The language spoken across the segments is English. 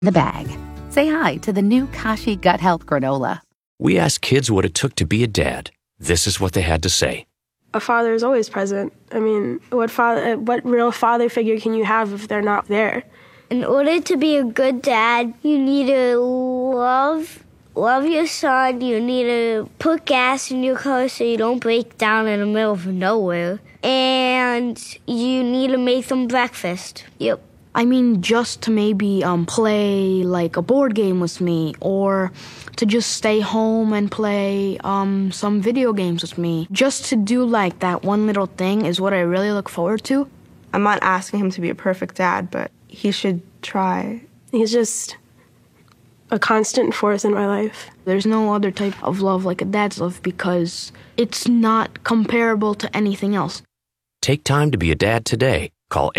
The bag. Say hi to the new Kashi Gut Health Granola. We asked kids what it took to be a dad. This is what they had to say. A father is always present. I mean, what real father figure can you have if they're not there? In order to be a good dad, you need to love your son. You need to put gas in your car so you don't break down in the middle of nowhere. And you need to make them breakfast. Yep. I mean, just to maybe play like a board game with me, or to just stay home and play some video games with me. Just to do like that one little thing is what I really look forward to. I'm not asking him to be a perfect dad, but he should try. He's just a constant force in my life. There's no other type of love like a dad's love because it's not comparable to anything else. Take time to be a dad today. Call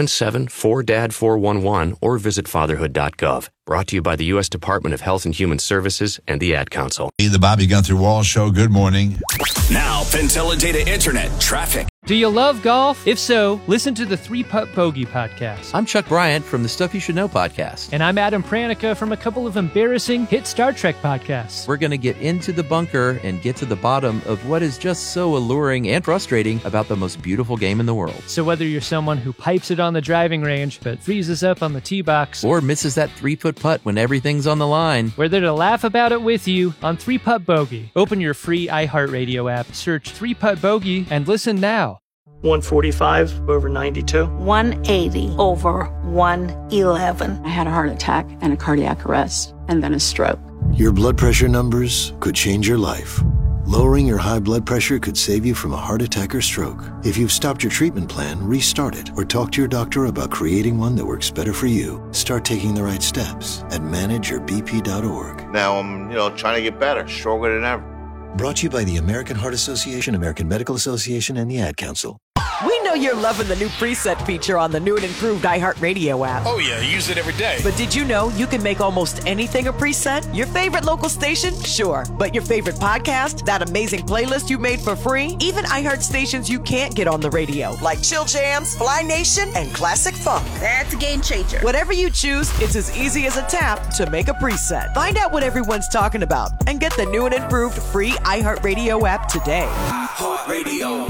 877-4DAD-411 or visit fatherhood.gov. Brought to you by the U.S. Department of Health and Human Services and the Ad Council. The Bobby Gunther Walsh Show. Good morning. Now, Pentella Data Internet traffic. Do you love golf? If so, listen to the 3 Putt Bogey podcast. I'm Chuck Bryant from the Stuff You Should Know podcast. And I'm Adam Pranica from a couple of embarrassing hit Star Trek podcasts. We're going to get into the bunker and get to the bottom of what is just so alluring and frustrating about the most beautiful game in the world. So whether you're someone who pipes it on the driving range but freezes up on the tee box, or misses that 3-foot putt when everything's on the line, we're there to laugh about it with you on 3 Putt Bogey. Open your free iHeartRadio app, search 3 Putt Bogey, and listen now. 145 over 92. 180 over 111. I had a heart attack and a cardiac arrest and then a stroke. Your blood pressure numbers could change your life. Lowering your high blood pressure could save you from a heart attack or stroke. If you've stopped your treatment plan, restart it or talk to your doctor about creating one that works better for you. Start taking the right steps at manageyourbp.org. Now I'm, trying to get better, stronger than ever. Brought to you by the American Heart Association, American Medical Association, and the Ad Council. We know you're loving the new preset feature on the new and improved iHeartRadio app. Oh, yeah, use it every day. But did you know you can make almost anything a preset? Your favorite local station? Sure. But your favorite podcast? That amazing playlist you made for free? Even iHeart stations you can't get on the radio, like Chill Jams, Fly Nation, and Classic Funk. That's a game changer. Whatever you choose, it's as easy as a tap to make a preset. Find out what everyone's talking about and get the new and improved free iHeartRadio app today. iHeartRadio.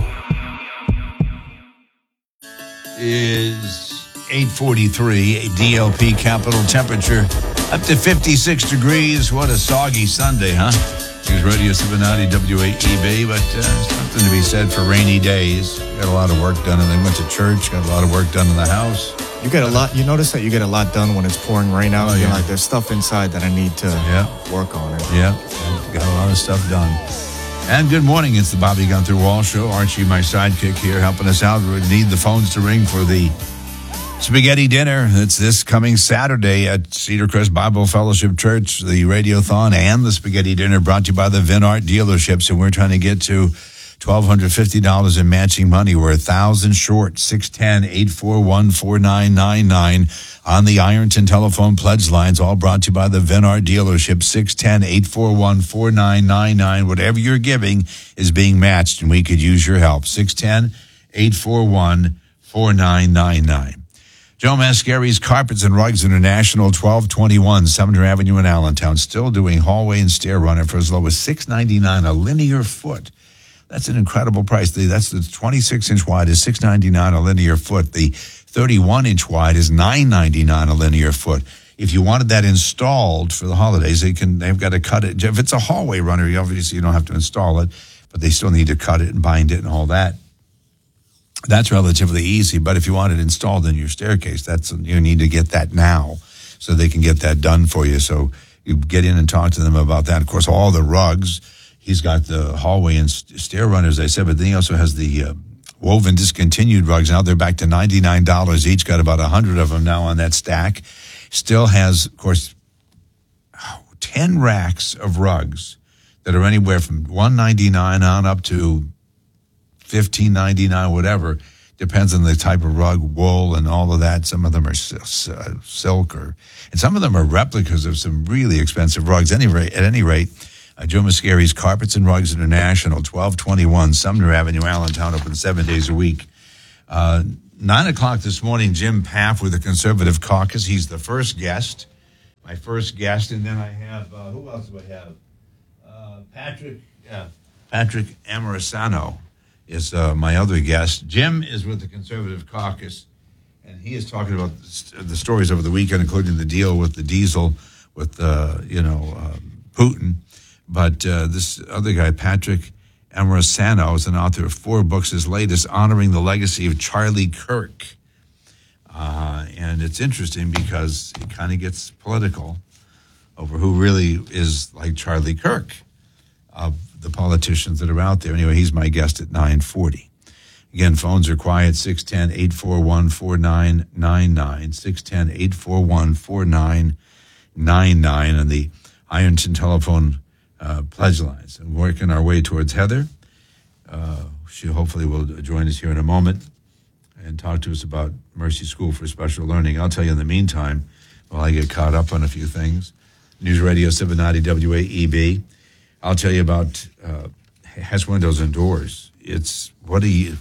Is 8:43, DLP capital temperature up to 56 degrees. What a soggy Sunday, huh? Here's Radio Cincinnati, WAEB, but something to be said for rainy days. Got a lot of work done, and then went to church, got a lot of work done in the house. You get a lot. You notice that you get a lot done when it's pouring rain out. You're like, there's stuff inside that I need to work on it. Yeah, got a lot of stuff done. And good morning, it's the Bobby Gunther Walsh Show. Archie, my sidekick here, helping us out. We need the phones to ring for the spaghetti dinner. It's this coming Saturday at Cedar Crest Bible Fellowship Church, the Radiothon and the spaghetti dinner brought to you by the Vinart dealerships. And we're trying to get to $1,250 in matching money. We're 1,000 short, 610-841-4999 on the Ironton telephone pledge lines, all brought to you by the Vinart dealership, 610-841-4999. Whatever you're giving is being matched, and we could use your help. 610-841-4999. Joe Mascari's Carpets and Rugs International, 1221 Sumner Avenue in Allentown, still doing hallway and stair runner for as low as $6.99 a linear foot. That's an incredible price. That's the 26-inch wide is $6.99 a linear foot. The 31-inch wide is $9.99 a linear foot. If you wanted that installed for the holidays, they've got to cut it. If it's a hallway runner, obviously you don't have to install it, but they still need to cut it and bind it and all that. That's relatively easy. But if you want it installed in your staircase, you need to get that now so they can get that done for you. So you get in and talk to them about that. Of course, all the rugs. He's got the hallway and stair runners, I said, but then he also has the woven discontinued rugs. Now they're back to $99 each. Got about 100 of them now on that stack. Still has, of course, 10 racks of rugs that are anywhere from $199 on up to $15.99, whatever. Depends on the type of rug, wool, and all of that. Some of them are silk, and some of them are replicas of some really expensive rugs. At any rate, Joe Mascari's Carpets and Rugs International, 1221 Sumner Avenue, Allentown, open 7 days a week. 9 o'clock this morning, Jim Paff with the Conservative Caucus. He's the first guest. my first guest, and then I have, who else do I have? Patrick Amorisano is my other guest. Jim is with the Conservative Caucus, and he is talking about the stories over the weekend, including the deal with the diesel with, Putin. But this other guy, Patrick Amorisano, is an author of 4 books. His latest, Honoring the Legacy of Charlie Kirk. And it's interesting because it kind of gets political over who really is like Charlie Kirk of the politicians that are out there. Anyway, he's my guest at 9:40. Again, phones are quiet, 610-841-4999, 610-841-4999, and the Ironton telephone pledge lines. And working our way towards Heather. She hopefully will join us here in a moment and talk to us about Mercy School for Special Learning. I'll tell you in the meantime, while I get caught up on a few things, News Radio 790 WAEB. I'll tell you about Hess Windows and Doors. It's the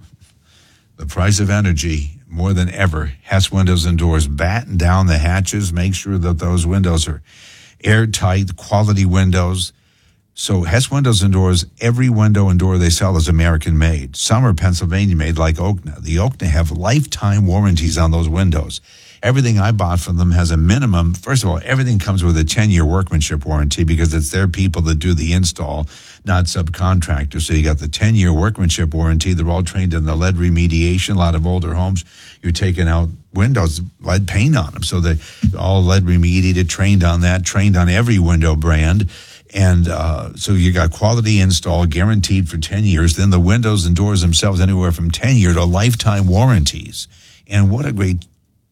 price of energy more than ever. Hess Windows and Doors, batten down the hatches, make sure that those windows are airtight, quality windows. So Hess Windows and Doors, every window and door they sell is American-made. Some are Pennsylvania-made like Okna. The Okna have lifetime warranties on those windows. Everything I bought from them has a minimum. First of all, everything comes with a 10-year workmanship warranty because it's their people that do the install, not subcontractors. So you got the 10-year workmanship warranty. They're all trained in the lead remediation. A lot of older homes, you're taking out windows, lead paint on them. So they're all lead remediated, trained on that, trained on every window brand. And so you got quality install guaranteed for 10 years. Then the windows and doors themselves, anywhere from 10-year to lifetime warranties. And what a great...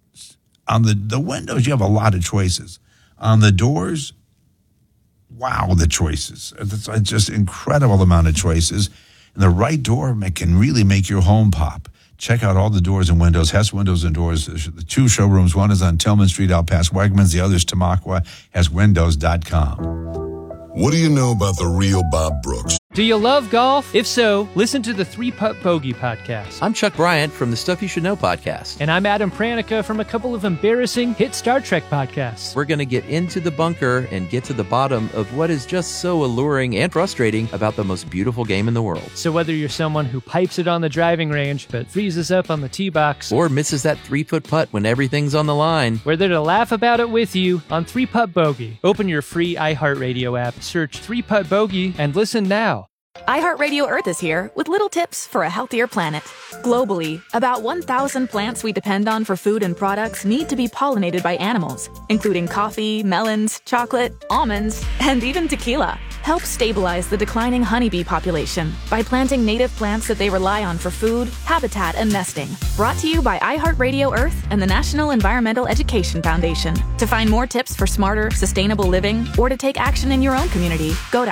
On the windows, you have a lot of choices. On the doors, wow, the choices. It's just incredible amount of choices. And the right door can really make your home pop. Check out all the doors and windows. Hess Windows and Doors. The 2 showrooms. One is on Tillman Street out past Wegmans. The other is Tamaqua. HessWindows.com. What do you know about the real Bob Brooks? Do you love golf? If so, listen to the 3 Putt Bogey podcast. I'm Chuck Bryant from the Stuff You Should Know podcast. And I'm Adam Pranica from a couple of embarrassing hit Star Trek podcasts. We're going to get into the bunker and get to the bottom of what is just so alluring and frustrating about the most beautiful game in the world. So whether you're someone who pipes it on the driving range but freezes up on the tee box, or misses that 3-foot putt when everything's on the line, we're there to laugh about it with you on 3 Putt Bogey. Open your free iHeartRadio app, search 3 Putt Bogey, and listen now. iHeartRadio Earth is here with little tips for a healthier planet. Globally, about 1,000 plants we depend on for food and products need to be pollinated by animals, including coffee, melons, chocolate, almonds, and even tequila. Help stabilize the declining honeybee population by planting native plants that they rely on for food, habitat, and nesting. Brought to you by iHeartRadio Earth and the National Environmental Education Foundation. To find more tips for smarter, sustainable living, or to take action in your own community, go to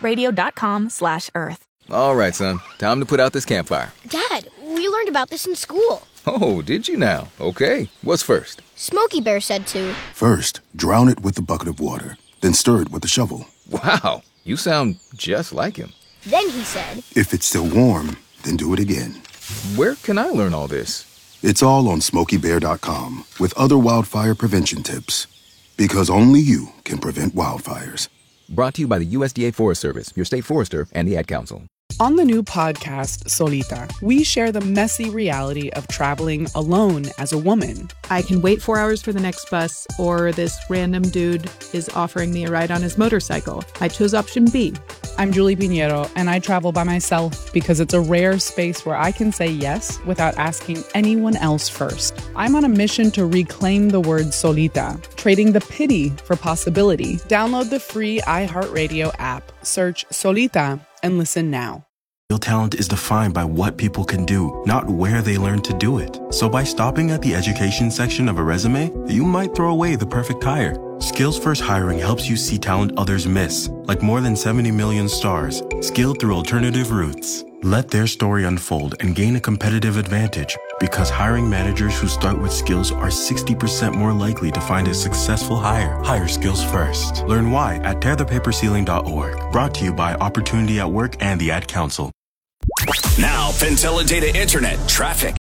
iHeartRadio.com/Earth. All right, son. Time to put out this campfire. Dad, we learned about this in school. Oh, did you now? Okay. What's first? Smokey Bear said to. First, drown it with a bucket of water. Then stir it with a shovel. Wow. You sound just like him. Then he said, if it's still warm, then do it again. Where can I learn all this? It's all on SmokeyBear.com with other wildfire prevention tips. Because only you can prevent wildfires. Brought to you by the USDA Forest Service, your state forester, and the Ad Council. On the new podcast, Solita, we share the messy reality of traveling alone as a woman. I can wait 4 hours for the next bus, or this random dude is offering me a ride on his motorcycle. I chose option B. I'm Julie Pinheiro, and I travel by myself because it's a rare space where I can say yes without asking anyone else first. I'm on a mission to reclaim the word solita, trading the pity for possibility. Download the free iHeartRadio app, search Solita, and listen now. Real talent is defined by what people can do, not where they learn to do it. So by stopping at the education section of a resume, you might throw away the perfect hire. Skills First Hiring helps you see talent others miss, like more than 70 million stars, skilled through alternative routes. Let their story unfold and gain a competitive advantage, because hiring managers who start with skills are 60% more likely to find a successful hire. Hire skills first. Learn why at tearthepaperceiling.org. Brought to you by Opportunity at Work and the Ad Council. Now, Pentella Data Internet traffic.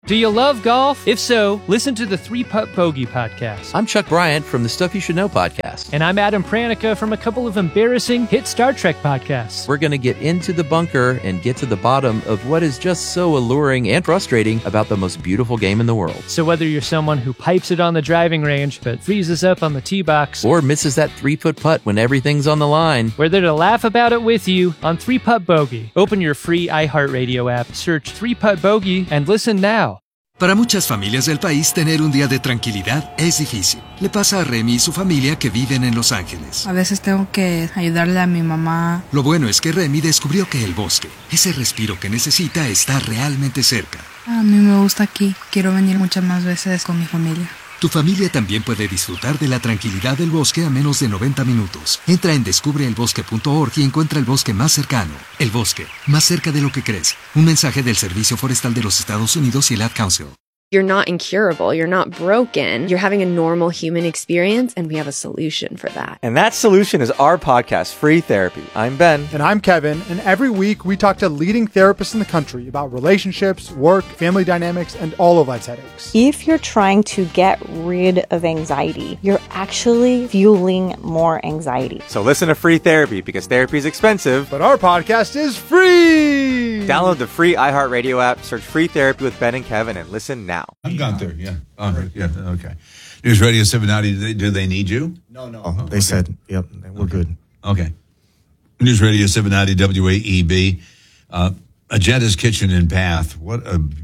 Do you love golf? If so, listen to the 3-Putt Bogey podcast. I'm Chuck Bryant from the Stuff You Should Know podcast. And I'm Adam Pranica from a couple of embarrassing hit Star Trek podcasts. We're going to get into the bunker and get to the bottom of what is just so alluring and frustrating about the most beautiful game in the world. So whether you're someone who pipes it on the driving range but freezes up on the tee box, or misses that 3-foot putt when everything's on the line, we're there to laugh about it with you on 3-Putt Bogey. Open your free iHeartRadio app, search 3-Putt Bogey, and listen now. Para muchas familias del país, tener un día de tranquilidad es difícil. Le pasa a Remy y su familia que viven en Los Ángeles. A veces tengo que ayudarle a mi mamá. Lo bueno es que Remy descubrió que el bosque, ese respiro que necesita, está realmente cerca. A mí me gusta aquí. Quiero venir muchas más veces con mi familia. Tu familia también puede disfrutar de la tranquilidad del bosque a menos de 90 minutos. Entra en descubreelbosque.org y encuentra el bosque más cercano. El bosque, más cerca de lo que crees. Un mensaje del Servicio Forestal de los Estados Unidos y el Ad Council. You're not incurable. You're not broken. You're having a normal human experience, and we have a solution for that. And that solution is our podcast, Free Therapy. I'm Ben. And I'm Kevin. And every week we talk to leading therapists in the country about relationships, work, family dynamics, and all of life's headaches. If you're trying to get rid of anxiety, you're actually fueling more anxiety. So listen to Free Therapy, because therapy is expensive. But our podcast is free! Download the free iHeartRadio app, search Free Therapy with Ben and Kevin, and listen now. I've gone there, yeah. Yeah, okay. News Radio 790, do they need you? No. They said, yep, we're good. Okay. News Radio 790 WAEB. Agenda's Kitchen and Bath. What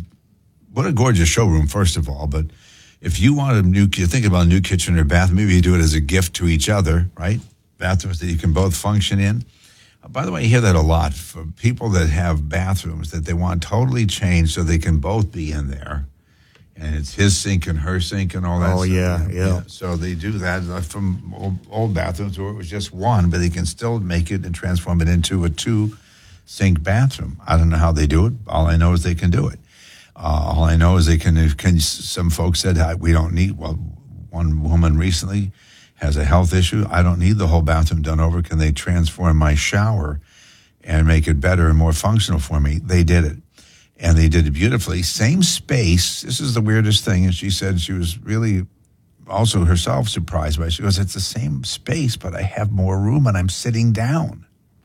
a gorgeous showroom, first of all. But if you want you think about a new kitchen or bath, maybe you do it as a gift to each other, right? Bathrooms that you can both function in. By the way, I hear that a lot from people that have bathrooms that they want totally changed so they can both be in there. And it's his sink and her sink and all that stuff. Yeah. So they do that from old bathrooms where it was just one, but they can still make it and transform it into a 2-sink bathroom. I don't know how they do it. All I know is they can do it. All I know is they can some folks said, we don't need, one woman recently has a health issue. I don't need the whole bathroom done over. Can they transform my shower and make it better and more functional for me? They did it. And they did it beautifully. Same space. This is the weirdest thing. And she said she was really also herself surprised by it. She goes, it's the same space, but I have more room and I'm sitting down.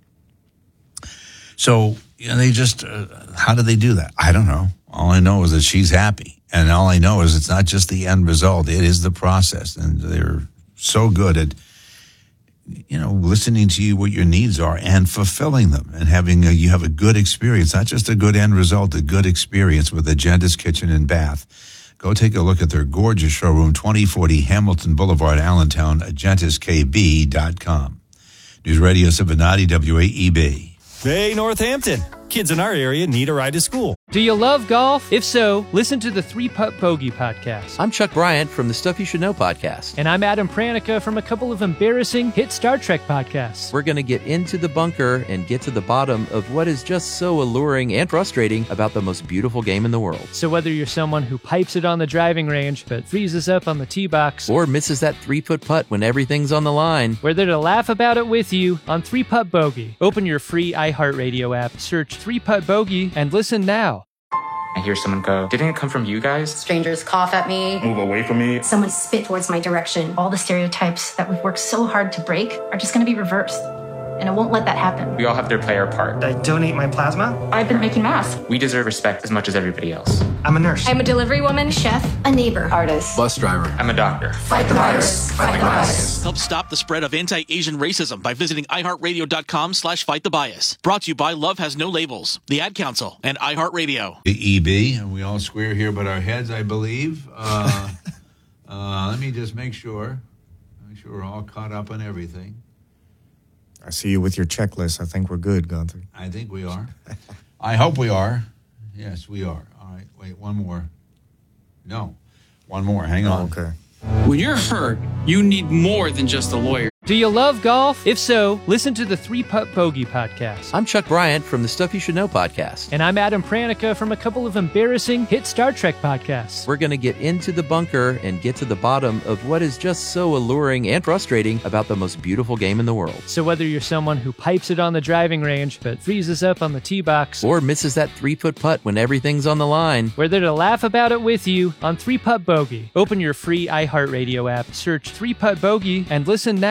So, they just, how do they do that? I don't know. All I know is that she's happy. And all I know is it's not just the end result. It is the process. And they're so good at, listening to you, what your needs are, and fulfilling them, and you have a good experience, not just a good end result, a good experience with Agenda's Kitchen and Bath. Go take a look at their gorgeous showroom, 2040 Hamilton Boulevard, Allentown, AgentisKB.com. News Radio 790 WAEB. Hey, Northampton. Kids in our area need a ride to school. Do you love golf? If so, listen to the 3-Putt Bogey podcast. I'm Chuck Bryant from the Stuff You Should Know podcast. And I'm Adam Pranica from a couple of embarrassing hit Star Trek podcasts. We're going to get into the bunker and get to the bottom of what is just so alluring and frustrating about the most beautiful game in the world. So whether you're someone who pipes it on the driving range but freezes up on the tee box, or misses that 3-foot putt when everything's on the line, we're there to laugh about it with you on 3-Putt Bogey. Open your free iHeartRadio app, search 3-Putt Bogey, and listen now. I hear someone go, didn't it come from you guys? Strangers cough at me. Move away from me. Someone spit towards my direction. All the stereotypes that we've worked so hard to break are just going to be reversed. And I won't let that happen. We all have to play our part. I donate my plasma. I've been making masks. We deserve respect as much as everybody else. I'm a nurse. I'm a delivery woman, chef, a neighbor, artist, bus driver. I'm a doctor. Fight the virus. Fight the bias. Help stop the spread of anti-Asian racism by visiting iHeartRadio.com/FightTheBias. Brought to you by Love Has No Labels, the Ad Council, and iHeartRadio. The EB, and we all square here but our heads, I believe. Let me just make sure we're all caught up on everything. I see you with your checklist. I think we're good, Gunther. I think we are. I hope we are. Yes, we are. All right, wait, one more. No, one more. Hang on. Okay. When you're hurt, you need more than just a lawyer. Do you love golf? If so, listen to the 3-Putt Bogey podcast. I'm Chuck Bryant from the Stuff You Should Know podcast. And I'm Adam Pranica from a couple of embarrassing hit Star Trek podcasts. We're going to get into the bunker and get to the bottom of what is just so alluring and frustrating about the most beautiful game in the world. So whether you're someone who pipes it on the driving range but freezes up on the tee box, or misses that 3-foot putt when everything's on the line, we're there to laugh about it with you on 3-Putt Bogey. Open your free iHeartRadio app, search 3-Putt Bogey, and listen now.